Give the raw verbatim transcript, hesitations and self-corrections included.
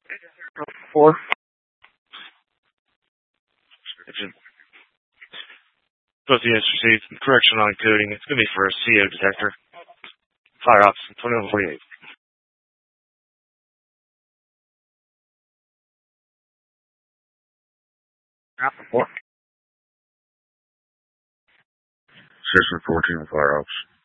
Four. Both units received correction on coding. It's going to be for a C O detector. Fire ops, twenty-one forty-eight. Alpha four. Citizen fourteen, fire ops.